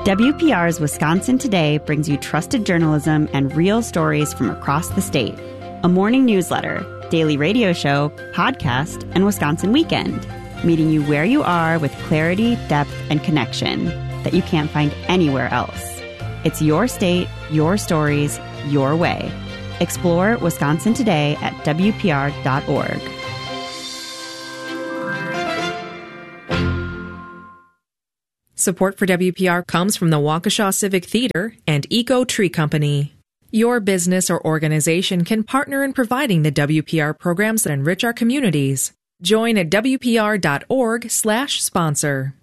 WPR's Wisconsin Today brings you trusted journalism and real stories from across the state. A morning newsletter, daily radio show, podcast, and Wisconsin Weekend, meeting you where you are with clarity, depth, and connection that you can't find anywhere else. It's your state, your stories, your way. Explore Wisconsin Today at WPR.org. Support for WPR comes from the Waukesha Civic Theater and Eco Tree Company. Your business or organization can partner in providing the WPR programs that enrich our communities. Join at WPR.org/sponsor.